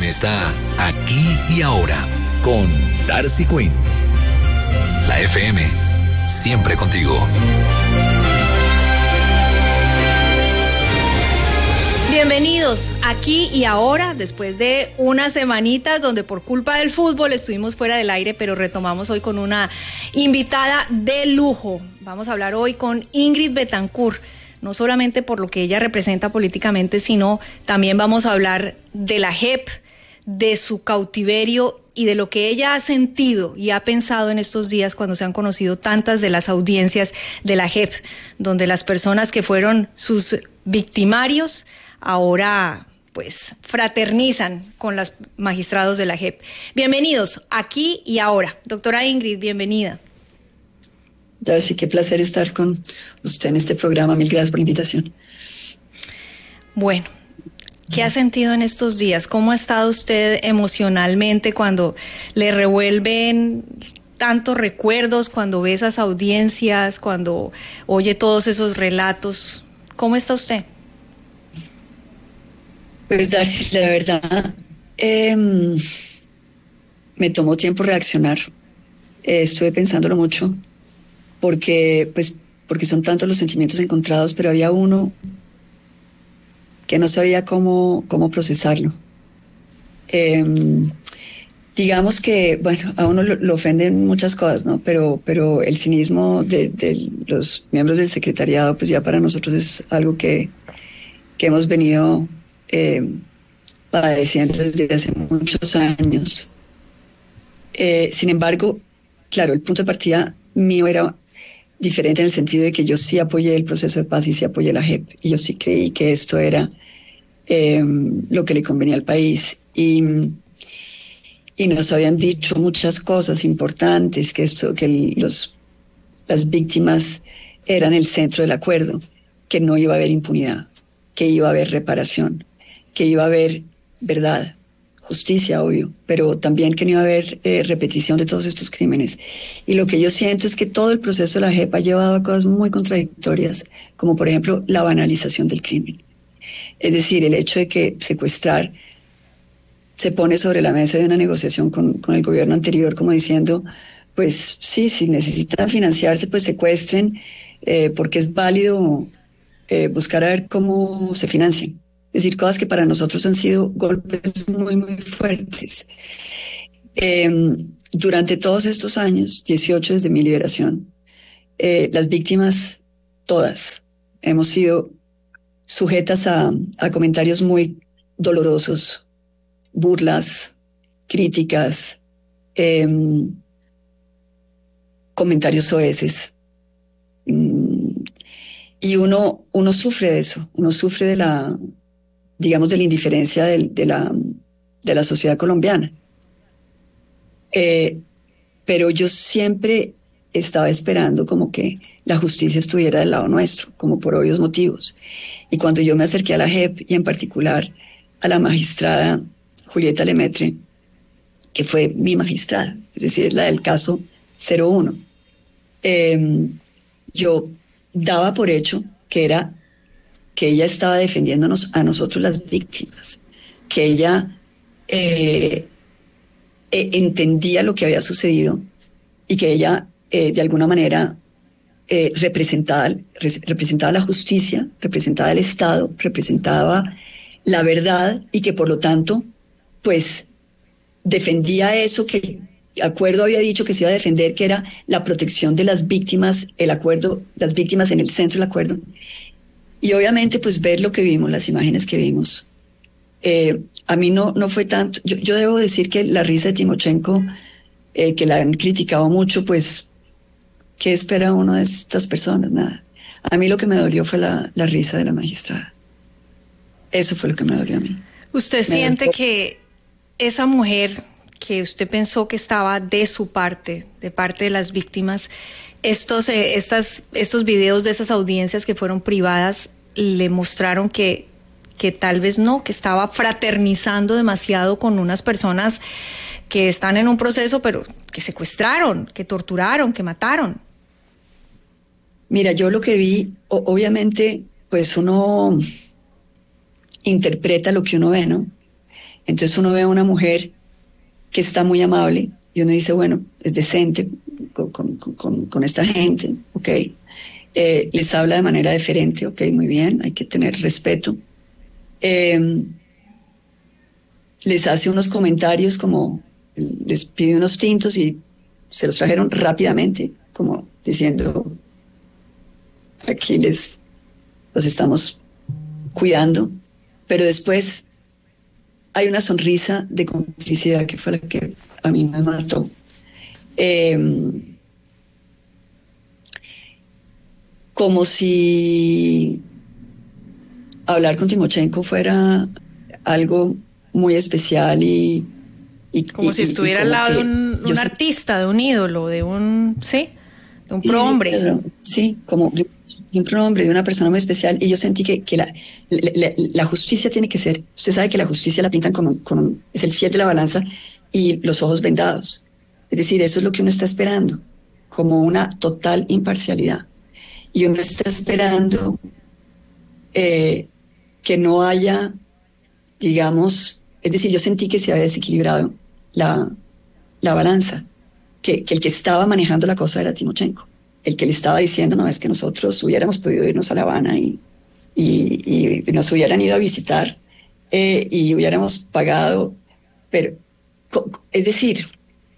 FM está aquí y ahora con Darcy Quinn. La FM, siempre contigo. Bienvenidos aquí y ahora, después de unas semanitas donde por culpa del fútbol estuvimos fuera del aire, pero retomamos hoy con una invitada de lujo. Vamos a hablar hoy con Ingrid Betancourt, no solamente por lo que ella representa políticamente, sino también vamos a hablar de la JEP, de su cautiverio y de lo que ella ha sentido y ha pensado en estos días cuando se han conocido tantas de las audiencias de la JEP, donde las personas que fueron sus victimarios ahora pues fraternizan con los magistrados de la JEP. Bienvenidos aquí y ahora. Doctora Ingrid, bienvenida. Darcy, qué placer estar con usted en este programa. Mil gracias por la invitación. Bueno, ¿qué ha sentido en estos días? ¿Cómo ha estado usted emocionalmente cuando le revuelven tantos recuerdos, cuando ve esas audiencias, cuando oye todos esos relatos? ¿Cómo está usted? Pues Darcy, la verdad, me tomó tiempo reaccionar. Estuve pensándolo mucho porque son tantos los sentimientos encontrados, pero había uno que no sabía cómo procesarlo. Digamos que, bueno, a uno lo ofenden muchas cosas, ¿no? Pero el cinismo de los miembros del secretariado, pues ya para nosotros es algo que hemos venido padeciendo desde hace muchos años. Sin embargo, claro, el punto de partida mío era diferente en el sentido de que yo sí apoyé el proceso de paz y sí apoyé la JEP, y yo sí creí que esto era lo que le convenía al país, y nos habían dicho muchas cosas importantes, que las víctimas eran el centro del acuerdo, que no iba a haber impunidad, que iba a haber reparación, que iba a haber verdad, justicia, obvio, pero también que no iba a haber repetición de todos estos crímenes. Y lo que yo siento es que todo el proceso de la JEP ha llevado a cosas muy contradictorias, como por ejemplo la banalización del crimen. Es decir, el hecho de que secuestrar se pone sobre la mesa de una negociación con el gobierno anterior, como diciendo, pues sí, si necesitan financiarse, pues secuestren, porque es válido buscar a ver cómo se financian. Es decir, cosas que para nosotros han sido golpes muy, muy fuertes. Durante todos estos años, 18 desde mi liberación, las víctimas, todas, hemos sido sujetas a comentarios muy dolorosos, burlas, críticas, comentarios soeces. Y uno sufre de eso, uno sufre de la indiferencia de la sociedad colombiana. Pero yo siempre estaba esperando como que la justicia estuviera del lado nuestro, como por obvios motivos. Y cuando yo me acerqué a la JEP, y en particular a la magistrada Julieta Lemaitre, que fue mi magistrada, es decir, la del caso 01, yo daba por hecho que ella estaba defendiéndonos a nosotros las víctimas, que ella entendía lo que había sucedido y que ella de alguna manera representaba la justicia, representaba el Estado, representaba la verdad, y que por lo tanto pues defendía eso que el acuerdo había dicho que se iba a defender, que era la protección de las víctimas, las víctimas en el centro del acuerdo. Y obviamente pues ver lo que vimos, las imágenes que vimos, a mí no fue tanto. Yo debo decir que la risa de Timochenko, que la han criticado mucho, pues ¿qué espera uno de estas personas? Nada. A mí lo que me dolió fue la risa de la magistrada. Eso fue lo que me dolió a mí. ¿Usted siente que esa mujer que usted pensó que estaba de su parte, de parte de las víctimas, estos videos de esas audiencias que fueron privadas le mostraron que tal vez no, que estaba fraternizando demasiado con unas personas que están en un proceso, pero que secuestraron, que torturaron, que mataron? Mira, yo lo que vi, obviamente, pues uno interpreta lo que uno ve, ¿no? Entonces uno ve a una mujer que está muy amable y uno dice, bueno, es decente con esta gente, ok. Les habla de manera deferente, ok, muy bien, hay que tener respeto. Les hace unos comentarios como, les pide unos tintos y se los trajeron rápidamente, como diciendo, aquí los estamos cuidando, pero después hay una sonrisa de complicidad que fue la que a mí me mató. Como si hablar con Timochenko fuera algo muy especial y como si estuviera al lado de un artista, de un ídolo, de un prohombre. Sí, como de un prohombre, de una persona muy especial. Y yo sentí que la justicia tiene que ser, usted sabe que la justicia la pintan es el fiel de la balanza y los ojos vendados. Es decir, eso es lo que uno está esperando, como una total imparcialidad. Y uno está esperando que no haya, digamos, es decir, yo sentí que se había desequilibrado la balanza, que el que estaba manejando la cosa era Timochenko, el que le estaba diciendo, no, es que nosotros hubiéramos podido irnos a La Habana y nos hubieran ido a visitar y hubiéramos pagado, pero, es decir,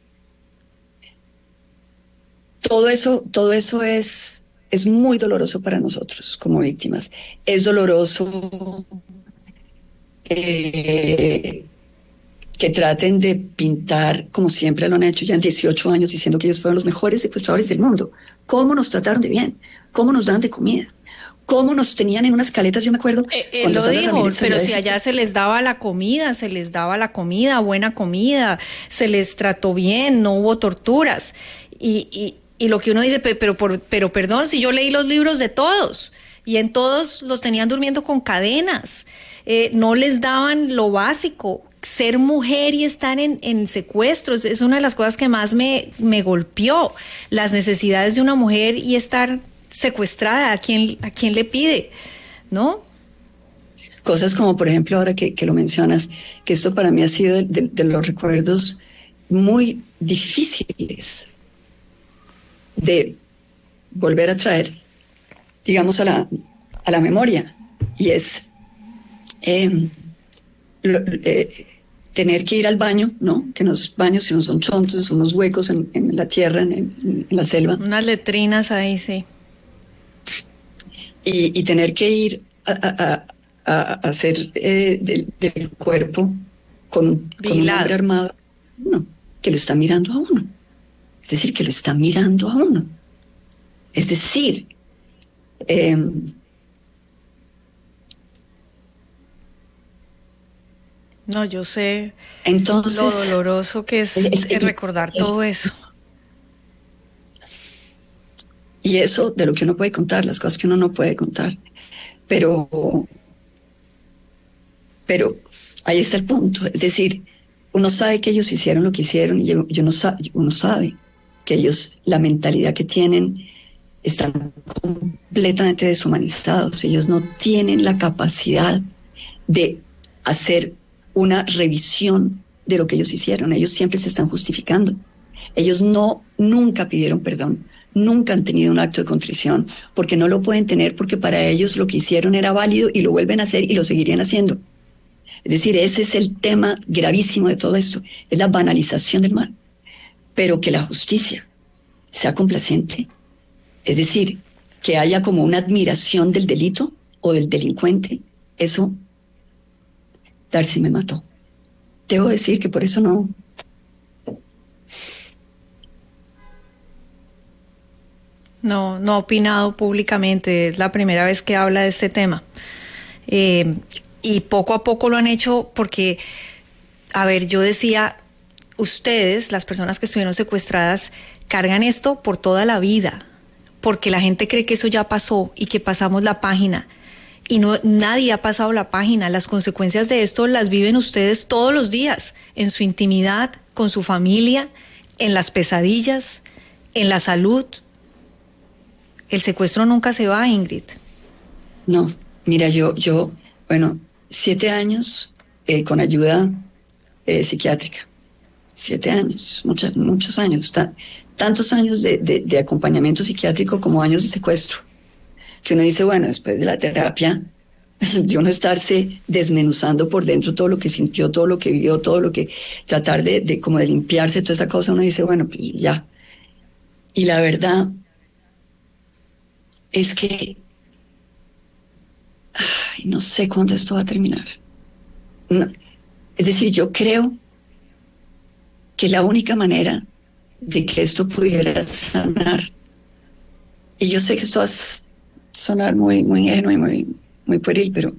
todo eso es muy doloroso para nosotros como víctimas. Es doloroso que traten de pintar, como siempre lo han hecho ya en 18 años, diciendo que ellos fueron los mejores secuestradores del mundo. ¿Cómo nos trataron de bien? ¿Cómo nos daban de comida? ¿Cómo nos tenían en unas caletas? Yo me acuerdo. Él lo dijo, pero si allá se les daba la comida, buena comida, se les trató bien, no hubo torturas. Y lo que uno dice, pero perdón, si yo leí los libros de todos, y en todos los tenían durmiendo con cadenas, no les daban lo básico. Ser mujer y estar en secuestros es una de las cosas que más me golpeó, las necesidades de una mujer y estar secuestrada, ¿a quién le pide? ¿No? Cosas como, por ejemplo, ahora que lo mencionas, que esto para mí ha sido de los recuerdos muy difíciles de volver a traer, digamos, a la memoria, y es tener que ir al baño, ¿no? Que los baños son chontos, unos huecos en la tierra, en la selva. Unas letrinas ahí, sí. Y tener que ir a hacer del cuerpo con un hombre armado, que lo está mirando a uno. Es decir, que lo está mirando a uno. Es decir, no, yo sé entonces, lo doloroso que es recordar todo eso. Y eso de lo que uno puede contar, las cosas que uno no puede contar. Pero ahí está el punto. Es decir, uno sabe que ellos hicieron lo que hicieron y uno sabe que ellos, la mentalidad que tienen, están completamente deshumanizados. Ellos no tienen la capacidad de hacer una revisión de lo que ellos hicieron. Ellos siempre se están justificando. Ellos nunca pidieron perdón, nunca han tenido un acto de contrición, porque no lo pueden tener, porque para ellos lo que hicieron era válido y lo vuelven a hacer y lo seguirían haciendo. Es decir, ese es el tema gravísimo de todo esto, es la banalización del mal. Pero que la justicia sea complaciente, es decir, que haya como una admiración del delito o del delincuente, eso, Darcy me mató. Debo decir que por eso no ha opinado públicamente, es la primera vez que habla de este tema. Y poco a poco lo han hecho porque, a ver, yo decía, ustedes, las personas que estuvieron secuestradas, cargan esto por toda la vida, porque la gente cree que eso ya pasó y que pasamos la página. Y nadie ha pasado la página. Las consecuencias de esto las viven ustedes todos los días, en su intimidad, con su familia, en las pesadillas, en la salud. El secuestro nunca se va, Ingrid. No, mira, yo, 7 años con ayuda psiquiátrica. 7 años, muchos años, tantos años de acompañamiento psiquiátrico como años de secuestro, que uno dice, bueno, después de la terapia, de uno estarse desmenuzando por dentro todo lo que sintió, todo lo que vio, todo lo que, tratar de como de limpiarse toda esa cosa, uno dice, bueno, pues ya. Y la verdad es que no sé cuándo esto va a terminar. No, es decir, yo creo que la única manera de que esto pudiera sanar, y yo sé que esto va a sonar muy ingenuo y muy pueril, pero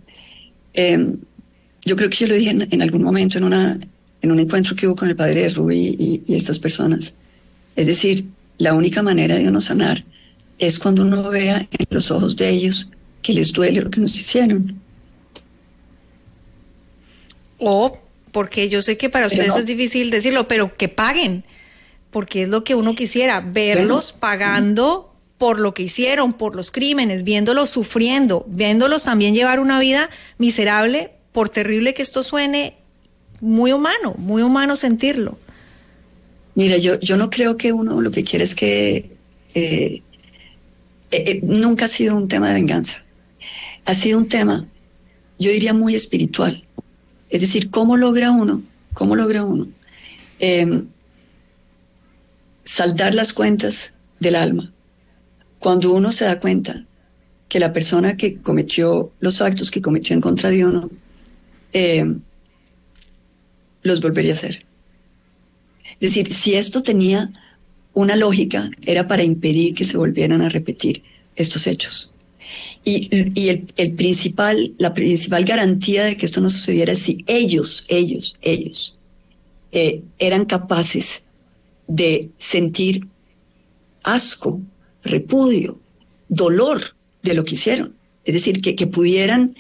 yo creo que yo lo dije en algún momento en un encuentro que hubo con el padre de Ruby y estas personas. Es decir, la única manera de uno sanar es cuando uno vea en los ojos de ellos que les duele lo que nos hicieron. Porque yo sé que para ustedes es difícil decirlo, pero que paguen, porque es lo que uno quisiera, verlos pagando por lo que hicieron, por los crímenes, viéndolos sufriendo, viéndolos también llevar una vida miserable, por terrible que esto suene, muy humano sentirlo. Mira, yo no creo que uno lo que quiere es que nunca ha sido un tema de venganza, ha sido un tema, yo diría, muy espiritual. Es decir, ¿cómo logra uno saldar las cuentas del alma cuando uno se da cuenta que la persona que cometió los actos que cometió en contra de uno los volvería a hacer? Es decir, si esto tenía una lógica, era para impedir que se volvieran a repetir estos hechos. Y la principal garantía de que esto no sucediera es si ellos eran capaces de sentir asco, repudio, dolor de lo que hicieron. Es decir, que pudieran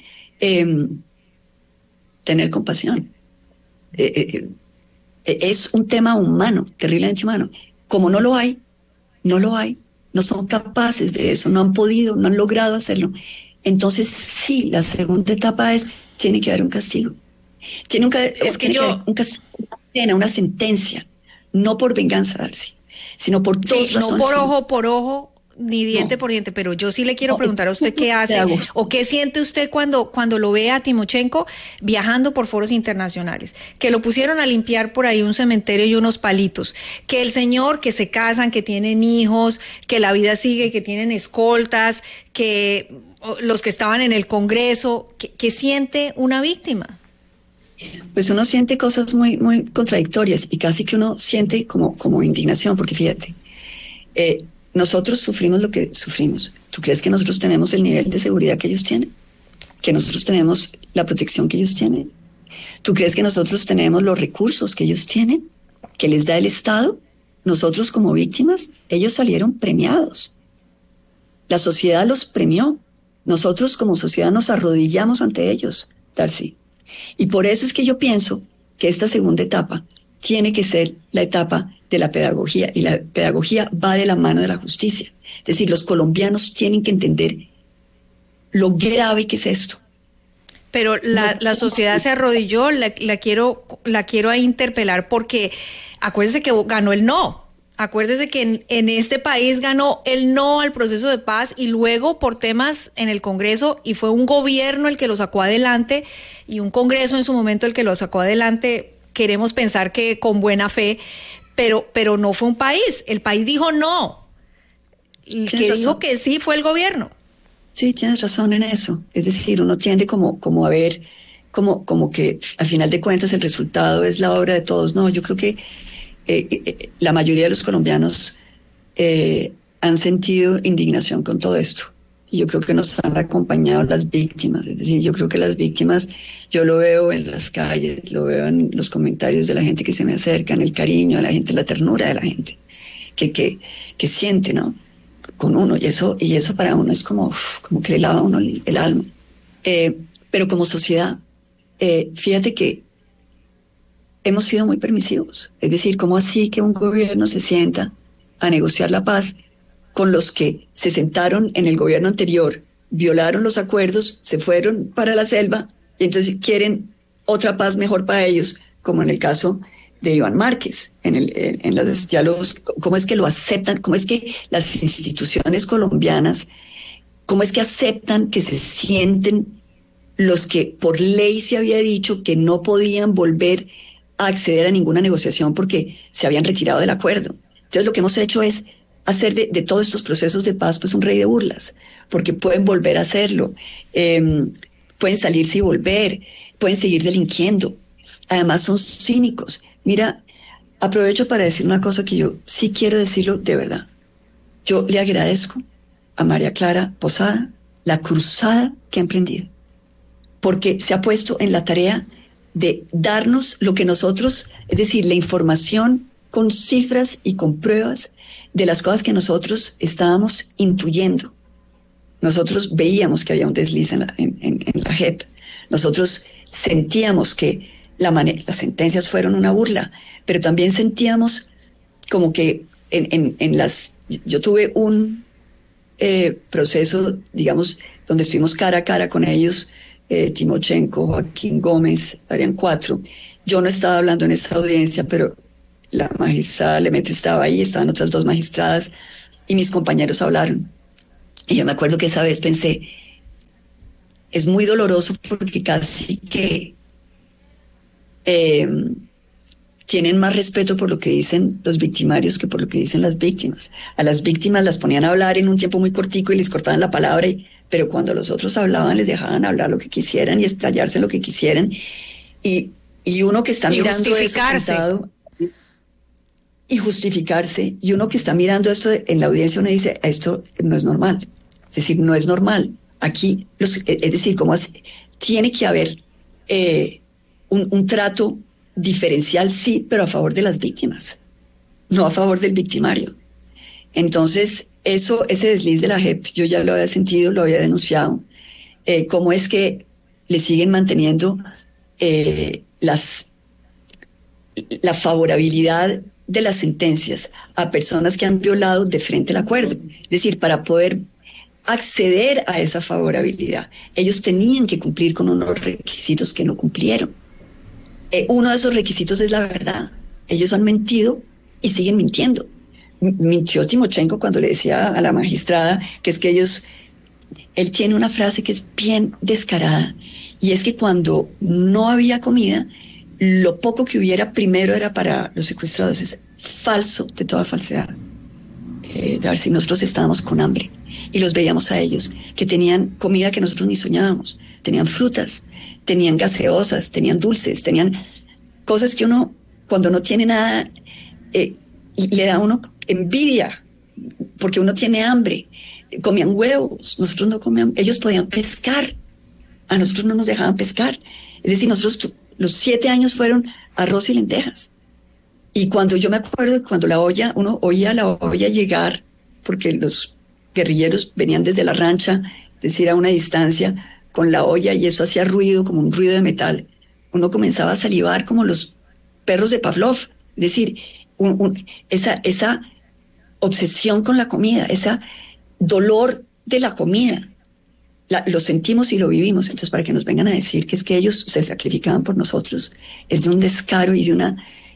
tener compasión. Es un tema humano, terriblemente humano. Como no lo hay, no son capaces de eso, no han podido, no han logrado hacerlo. Entonces, sí, la segunda etapa tiene que haber un castigo. Tiene que haber un castigo, una sentencia, no por venganza, Darcy, sino por dos razones. No por ojo por ojo, ni diente por diente, pero yo sí le quiero preguntar a usted qué hace o qué siente usted cuando lo ve a Timochenko viajando por foros internacionales, que lo pusieron a limpiar por ahí un cementerio y unos palitos, que el señor, que se casan, que tienen hijos, que la vida sigue, que tienen escoltas, que los que estaban en el Congreso, que siente una víctima. Pues uno siente cosas muy contradictorias y casi que uno siente como indignación, porque fíjate, nosotros sufrimos lo que sufrimos. ¿Tú crees que nosotros tenemos el nivel de seguridad que ellos tienen? ¿Que nosotros tenemos la protección que ellos tienen? ¿Tú crees que nosotros tenemos los recursos que ellos tienen? ¿Que les da el Estado? Nosotros como víctimas, ellos salieron premiados. La sociedad los premió. Nosotros como sociedad nos arrodillamos ante ellos, Darcy. Y por eso es que yo pienso que esta segunda etapa tiene que ser la etapa de la pedagogía, y la pedagogía va de la mano de la justicia. Es decir, los colombianos tienen que entender lo grave que es esto. Pero la sociedad se arrodilló, la quiero interpelar porque acuérdese que ganó el no. Acuérdese que en este país ganó el no al proceso de paz y luego por temas en el Congreso, y fue un gobierno el que lo sacó adelante y un Congreso en su momento el que lo sacó adelante, queremos pensar que con buena fe, pero no fue un país. El país dijo no. El que dijo que sí fue el gobierno. Sí, tienes razón en eso. Es decir, uno tiende como a ver, como que al final de cuentas el resultado es la obra de todos. No, yo creo que la mayoría de los colombianos han sentido indignación con todo esto. Y yo creo que nos han acompañado las víctimas. Es decir, yo creo que las víctimas, yo lo veo en las calles, lo veo en los comentarios de la gente que se me acerca, en el cariño de la gente, la ternura de la gente, que siente, ¿no?, con uno. Y eso para uno es como que le lava a uno el alma. Pero como sociedad, fíjate que hemos sido muy permisivos. Es decir, ¿cómo así que un gobierno se sienta a negociar la paz con los que se sentaron en el gobierno anterior, violaron los acuerdos, se fueron para la selva y entonces quieren otra paz mejor para ellos, como en el caso de Iván Márquez, en los diálogos, cómo es que lo aceptan, cómo es que las instituciones colombianas, cómo es que aceptan que se sienten los que por ley se había dicho que no podían volver a acceder a ninguna negociación porque se habían retirado del acuerdo. Entonces lo que hemos hecho es hacer de todos estos procesos de paz pues un rey de burlas, porque pueden volver a hacerlo, pueden salirse y volver, pueden seguir delinquiendo. Además son cínicos. Mira, aprovecho para decir una cosa que yo sí quiero decirlo de verdad. Yo le agradezco a María Clara Posada la cruzada que ha emprendido, porque se ha puesto en la tarea de darnos lo que nosotros, es decir, la información con cifras y con pruebas de las cosas que nosotros estábamos intuyendo. Nosotros veíamos que había un desliz en la JEP. Nosotros sentíamos que las sentencias fueron una burla, pero también sentíamos como que yo tuve un proceso, digamos, donde estuvimos cara a cara con ellos, Timochenko, Joaquín Gómez, Adrián Cuatro. Yo no estaba hablando en esa audiencia, pero la magistrada Lemaitre estaba ahí, estaban otras dos magistradas y mis compañeros hablaron. Y yo me acuerdo que esa vez pensé, es muy doloroso porque casi que tienen más respeto por lo que dicen los victimarios que por lo que dicen las víctimas. A las víctimas las ponían a hablar en un tiempo muy cortico y les cortaban la palabra, pero cuando los otros hablaban les dejaban hablar lo que quisieran y explayarse lo que quisieran. Y uno que está mirando eso sentado, y justificarse, y uno que está mirando esto en la audiencia, uno dice, esto no es normal. Es decir, no es normal. Aquí, es decir, tiene que haber un trato diferencial, sí, pero a favor de las víctimas, no a favor del victimario. Entonces, ese desliz de la JEP, yo ya lo había sentido, lo había denunciado. ¿Cómo es que le siguen manteniendo la favorabilidad de las sentencias a personas que han violado de frente al acuerdo? Es decir, para poder acceder a esa favorabilidad, ellos tenían que cumplir con unos requisitos que no cumplieron. Uno de esos requisitos es la verdad. Ellos han mentido y siguen mintiendo. Mintió Timochenko cuando le decía a la magistrada que es que él tiene una frase que es bien descarada, y es que cuando no había comida, lo poco que hubiera primero era para los secuestrados. Es falso, de toda falsedad. Darcy, nosotros estábamos con hambre y los veíamos a ellos, que tenían comida que nosotros ni soñábamos, tenían frutas, tenían gaseosas, tenían dulces, tenían cosas que uno, cuando no tiene nada, le da a uno envidia, porque uno tiene hambre. Comían huevos, nosotros no comíamos, ellos podían pescar, a nosotros no nos dejaban pescar. Es decir, nosotros los 7 años fueron arroz y lentejas. Y cuando yo me acuerdo, cuando uno oía la olla llegar, porque los guerrilleros venían desde la rancha, es decir, a una distancia, con la olla, y eso hacía ruido, como un ruido de metal. Uno comenzaba a salivar como los perros de Pavlov. Es decir, esa obsesión con la comida, ese dolor de la comida, lo sentimos y lo vivimos. Entonces, para que nos vengan a decir que es que ellos se sacrificaban por nosotros, es de un descaro y de una...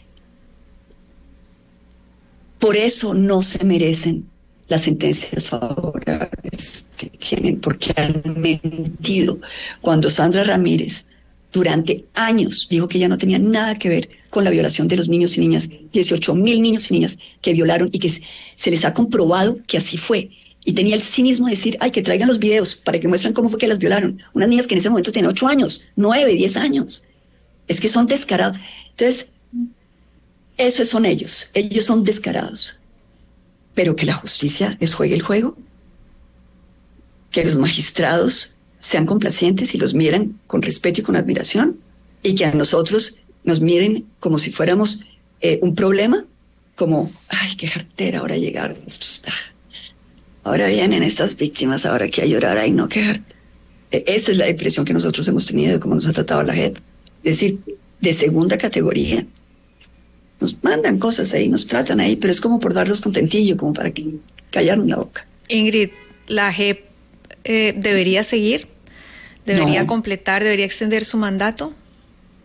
Por eso no se merecen las sentencias favorables que tienen, porque han mentido. Cuando Sandra Ramírez durante años dijo que ella no tenía nada que ver con la violación de los niños y niñas, 18,000 niños y niñas que violaron, y que se les ha comprobado que así fue. Y tenía el cinismo de decir, que traigan los videos para que muestren cómo fue que las violaron. Unas niñas que en ese momento tenían 8 años, 9, 10 años. Es que son descarados. Entonces, esos son ellos son descarados. Pero que la justicia les juegue el juego, que los magistrados sean complacientes y los miren con respeto y con admiración, y que a nosotros nos miren como si fuéramos un problema, como, qué jartera ahora llegaron estos, ahora vienen estas víctimas, ahora que a llorar, no, qué jartera. Esa es la impresión que nosotros hemos tenido de cómo nos ha tratado la JEP, es decir, de segunda categoría. Nos mandan cosas ahí, nos tratan ahí, pero es como por darnos contentillo, como para que callarnos la boca. Ingrid, ¿la JEP debería seguir? ¿Debería completar, debería extender su mandato?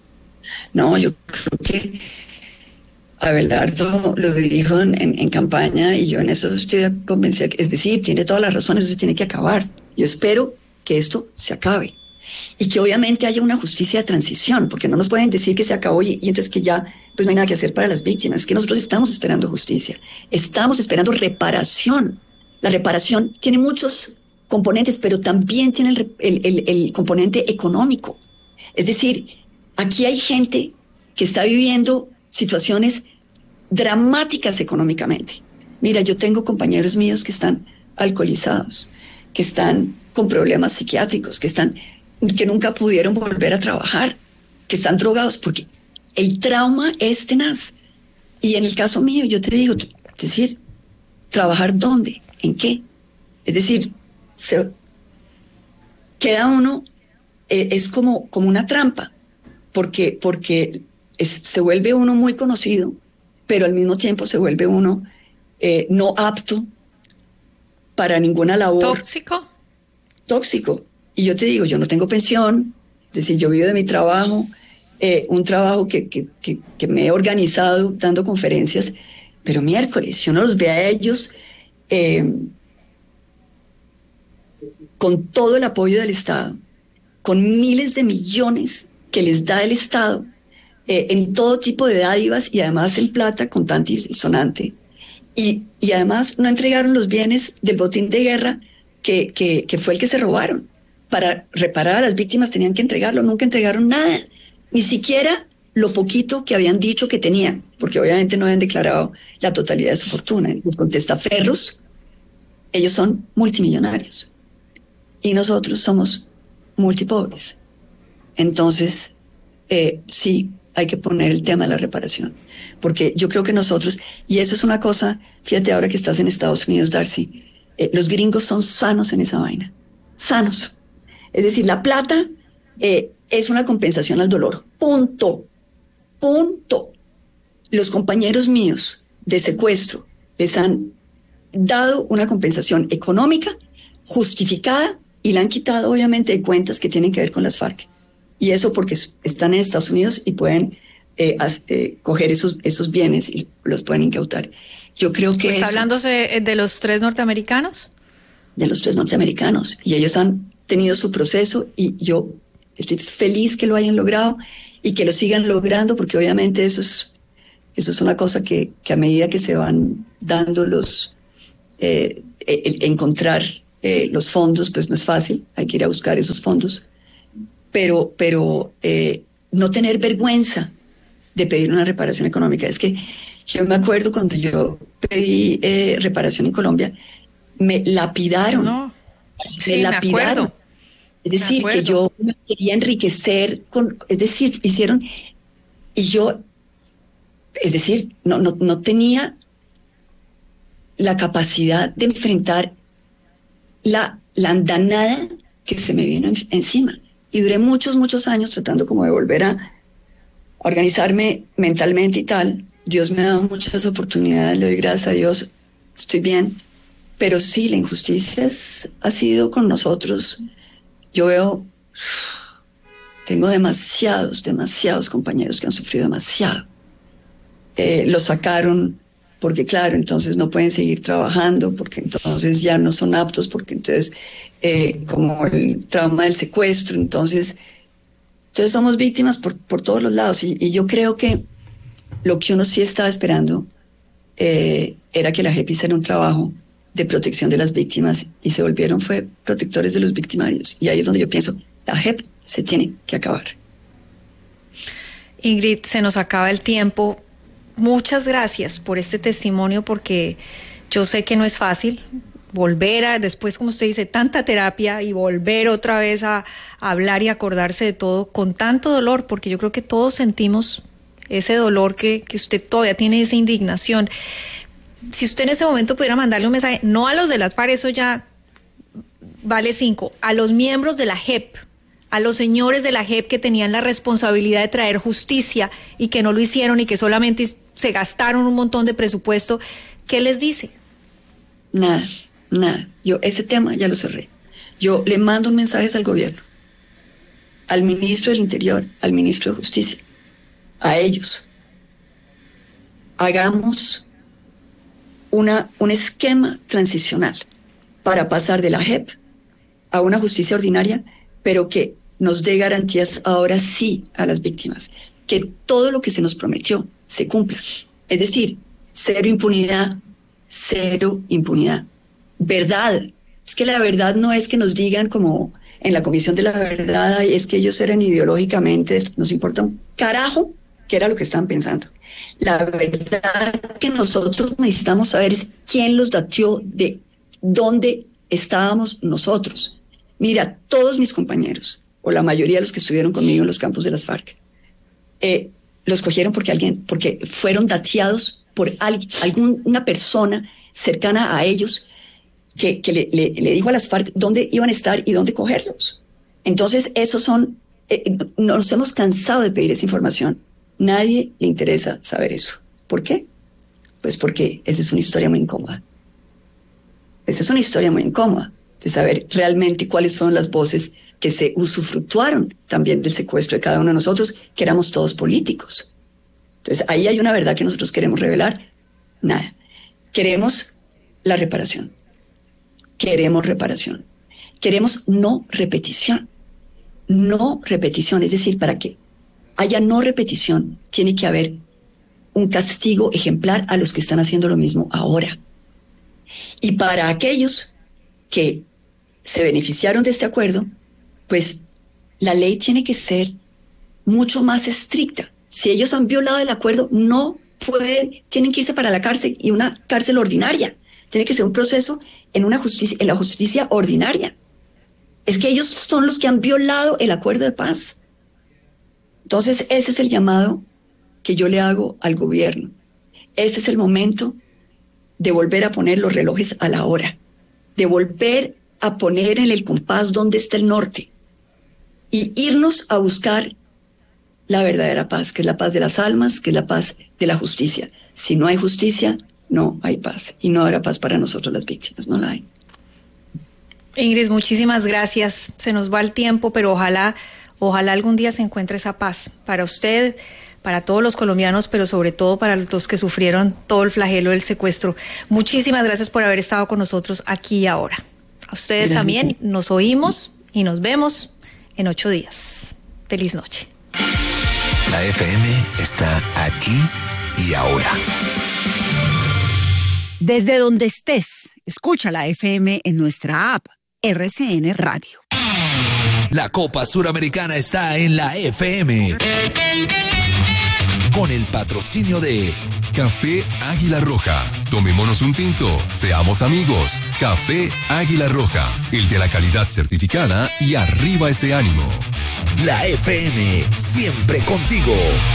No, yo creo que Abelardo lo dijo en campaña y yo en eso estoy convencida, es decir, tiene todas las razones, eso tiene que acabar. Yo espero que esto se acabe y que obviamente haya una justicia de transición, porque no nos pueden decir que se acabó y entonces que ya pues no hay nada que hacer para las víctimas. Es que nosotros estamos esperando justicia, estamos esperando reparación. La reparación tiene muchos componentes, pero también tiene el componente económico. Es decir, aquí hay gente que está viviendo situaciones dramáticas económicamente. Mira, yo tengo compañeros míos que están alcoholizados, que están con problemas psiquiátricos, que nunca pudieron volver a trabajar, que están drogados, porque el trauma es tenaz. Y en el caso mío, yo te digo, es decir, ¿trabajar dónde? ¿En qué? Es decir, queda uno, es como una trampa, porque se vuelve uno muy conocido, pero al mismo tiempo se vuelve uno no apto para ninguna labor. Tóxico. Y yo te digo, yo no tengo pensión, es decir, yo vivo de mi trabajo, un trabajo que me he organizado dando conferencias, pero miércoles, si uno los ve a ellos con todo el apoyo del Estado, con miles de millones que les da el Estado, en todo tipo de dádivas y además en plata contante y sonante. Y además no entregaron los bienes del botín de guerra que fue el que se robaron. Para reparar a las víctimas tenían que entregarlo, nunca entregaron nada, ni siquiera lo poquito que habían dicho que tenían, porque obviamente no habían declarado la totalidad de su fortuna. Los contestaferros, ellos son multimillonarios y nosotros somos multipobres. Entonces, sí, hay que poner el tema de la reparación, porque yo creo que nosotros, y eso es una cosa, fíjate ahora que estás en Estados Unidos, Darcy, los gringos son sanos en esa vaina, sanos. Es decir, la plata es una compensación al dolor, punto. Los compañeros míos de secuestro les han dado una compensación económica justificada y la han quitado obviamente de cuentas que tienen que ver con las FARC. Y eso porque están en Estados Unidos y pueden coger esos bienes y los pueden incautar. Yo creo que ¿Está hablándose de los 3 norteamericanos? De los 3 norteamericanos. Y ellos han tenido su proceso y yo estoy feliz que lo hayan logrado y que lo sigan logrando, porque obviamente eso es una cosa que a medida que se van dando encontrar los fondos, pues no es fácil, hay que ir a buscar esos fondos, pero no tener vergüenza de pedir una reparación económica. Es que yo me acuerdo cuando yo pedí reparación en Colombia, me lapidaron. No. Sí, me lapidaron. Es decir, que yo me quería enriquecer es decir, hicieron, y yo, es decir, no tenía la capacidad de enfrentar la andanada que se me vino encima. Y duré muchos años tratando como de volver a organizarme mentalmente y tal. Dios me ha dado muchas oportunidades, le doy gracias a Dios, estoy bien. Pero sí, la injusticia ha sido con nosotros. Yo veo, tengo demasiados compañeros que han sufrido demasiado. Los sacaron porque, claro, entonces no pueden seguir trabajando, porque entonces ya no son aptos, porque entonces, como el trauma del secuestro, entonces somos víctimas por todos los lados. Y yo creo que lo que uno sí estaba esperando era que la JEP hiciera un trabajo de protección de las víctimas y se volvieron protectores de los victimarios. Y ahí es donde yo pienso, la JEP se tiene que acabar. Ingrid, se nos acaba el tiempo. Muchas gracias por este testimonio, porque yo sé que no es fácil volver después, como usted dice, tanta terapia y volver otra vez a hablar y acordarse de todo con tanto dolor, porque yo creo que todos sentimos ese dolor que usted todavía tiene, esa indignación. Si usted en este momento pudiera mandarle un mensaje, no a los de las FARC, eso ya vale 5, a los miembros de la JEP, a los señores de la JEP que tenían la responsabilidad de traer justicia y que no lo hicieron y que solamente se gastaron un montón de presupuesto, ¿qué les dice? Nada. Yo ese tema ya lo cerré. Yo le mando un mensaje al gobierno, al ministro del Interior, al ministro de Justicia, a ellos. Hagamos un esquema transicional para pasar de la JEP a una justicia ordinaria, pero que nos dé garantías ahora sí a las víctimas, que todo lo que se nos prometió se cumpla. Es decir, cero impunidad, verdad. Es que la verdad no es que nos digan como en la Comisión de la Verdad, es que ellos eran ideológicamente, nos importa un carajo qué era lo que estaban pensando. La verdad que nosotros necesitamos saber es quién los dateó, de dónde estábamos nosotros. Mira, todos mis compañeros, o la mayoría de los que estuvieron conmigo en los campos de las FARC, los cogieron porque fueron dateados por alguna persona cercana a ellos que le dijo a las FARC dónde iban a estar y dónde cogerlos. Entonces, esos son, nos hemos cansado de pedir esa información. Nadie le interesa saber eso. ¿Por qué? Pues porque esa es una historia muy incómoda. Esa es una historia muy incómoda de saber realmente cuáles fueron las voces que se usufructuaron también del secuestro de cada uno de nosotros, que éramos todos políticos. Entonces, ahí hay una verdad que nosotros queremos revelar. Nada. Queremos la reparación. Queremos reparación. Queremos no repetición. No repetición, es decir, para que haya no repetición, tiene que haber un castigo ejemplar a los que están haciendo lo mismo ahora. Y para aquellos que se beneficiaron de este acuerdo, pues la ley tiene que ser mucho más estricta. Si ellos han violado el acuerdo, no pueden, tienen que irse para la cárcel, y una cárcel ordinaria. Tiene que ser un proceso en la justicia ordinaria. Es que ellos son los que han violado el acuerdo de paz. Entonces, ese es el llamado que yo le hago al gobierno. Ese es el momento de volver a poner los relojes a la hora, de volver a poner en el compás donde está el norte y irnos a buscar la verdadera paz, que es la paz de las almas, que es la paz de la justicia. Si no hay justicia, no hay paz, y no habrá paz para nosotros las víctimas, no la hay. Ingrid, muchísimas gracias. Se nos va el tiempo, pero ojalá algún día se encuentre esa paz para usted, para todos los colombianos, pero sobre todo para los que sufrieron todo el flagelo del secuestro. Muchísimas gracias por haber estado con nosotros aquí y ahora. A ustedes gracias. También nos oímos y nos vemos en 8 días. Feliz noche. La FM está aquí y ahora. Desde donde estés, escucha la FM en nuestra app RCN Radio. La Copa Suramericana está en la FM. Con el patrocinio de Café Águila Roja. Tomémonos un tinto, seamos amigos. Café Águila Roja, el de la calidad certificada, y arriba ese ánimo. La FM, siempre contigo.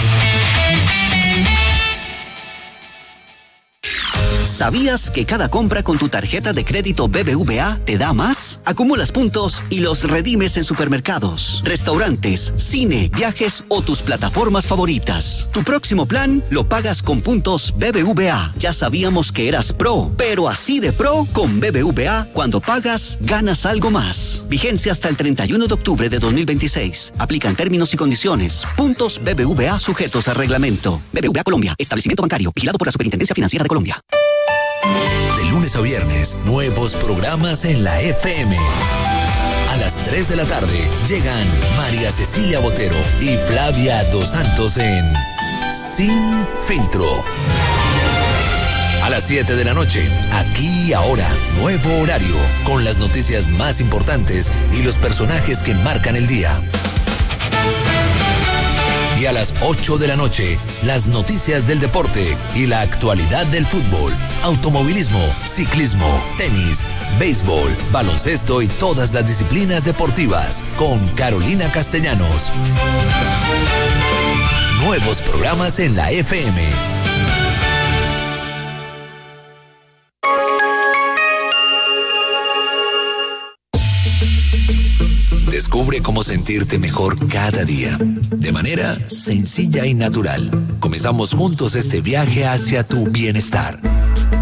¿Sabías que cada compra con tu tarjeta de crédito BBVA te da más? Acumulas puntos y los redimes en supermercados, restaurantes, cine, viajes o tus plataformas favoritas. Tu próximo plan lo pagas con puntos BBVA. Ya sabíamos que eras pro, pero así de pro con BBVA, cuando pagas, ganas algo más. Vigencia hasta el 31 de octubre de 2026. Aplican términos y condiciones. Puntos BBVA sujetos a reglamento. BBVA Colombia, establecimiento bancario, vigilado por la Superintendencia Financiera de Colombia. De lunes a viernes, nuevos programas en la FM. A las 3 de la tarde llegan María Cecilia Botero y Flavia Dos Santos en Sin Filtro. A las 7 de la noche, aquí y ahora, nuevo horario, con las noticias más importantes y los personajes que marcan el día. Y a las 8 de la noche, las noticias del deporte y la actualidad del fútbol, automovilismo, ciclismo, tenis, béisbol, baloncesto y todas las disciplinas deportivas, con Carolina Castellanos. Nuevos programas en la FM. Descubre cómo sentirte mejor cada día, de manera sencilla y natural. Comenzamos juntos este viaje hacia tu bienestar.